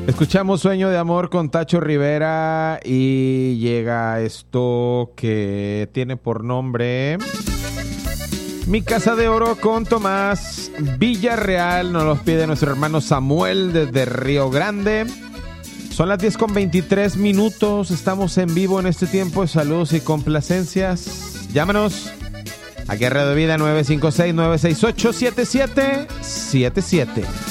Escuchamos Sueño de Amor con Tacho Rivera y llega esto que tiene por nombre Mi Casa de Oro con Tomás Villarreal. Nos los pide nuestro hermano Samuel desde Río Grande. Son las 10:23. Estamos en vivo en este tiempo de saludos y complacencias. Llámanos a Guerra de Vida 956-968-7777.